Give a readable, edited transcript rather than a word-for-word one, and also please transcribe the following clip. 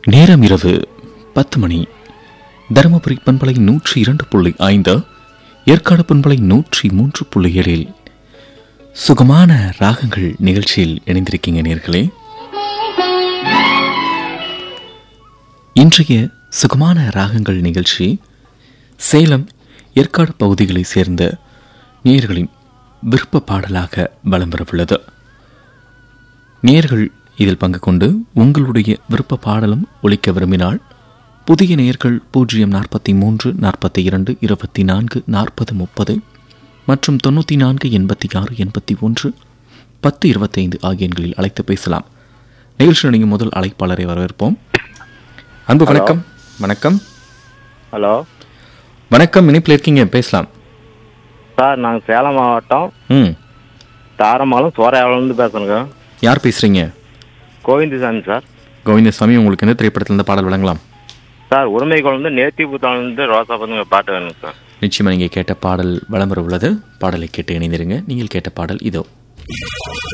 நேரம் இரவு 10 மணி. தருமபுரி பண்பலை 102.5, ஏற்காடு பண்பலை 103.7 சுகமான ராகங்கள் நிகழ்ச்சியில் இணைந்திருக்கீங்க நேர்களே. இன்றைய சுகமான ராகங்கள் நிகழ்ச்சி சேலம் ஏற்காடு பகுதிகளை சேர்ந்த நேயர்களின் விருப்ப பாடலாக வலம் பெறவுள்ளது. நேயர்கள் இதில் பங்கு கொண்டு உங்களுடைய விருப்ப பாடலும் ஒலிக்க விரும்பினால் புதிய நேயர்கள் 043 42 24 40 30 மற்றும் 94 86 81 10 25 ஆகிய எண்களில் அழைத்து பேசலாம். நிகழ்ச்சி நீங்கள் முதல் அழைப்பாளரை வரவேற்போம். அன்பு வணக்கம். வணக்கம். ஹலோ வணக்கம். இணைப்பில் இருக்கீங்க, பேசலாம் சார். நாங்கள் சேலம் மாவட்டம் தாரமங்கலம் சோரையாவிலேருந்து பேசுகிறோங்க. யார் பேசுறீங்க? கோவிந்தசாமி சார். கோவிந்தசாமி, உங்களுக்கு எந்த திரைப்படத்திலிருந்து பாடல் வழங்கலாம்? சார், உரிமை குழந்தை நேர்த்தி புத்தாண்டு ரோசா பந்துங்க பாட்டு வேணும் சார். நிச்சயமா நீங்கள் கேட்ட பாடல் வலம் வர உள்ளது. பாடலை கேட்டு இணைந்திருங்க. நீங்கள் கேட்ட பாடல் இதோ.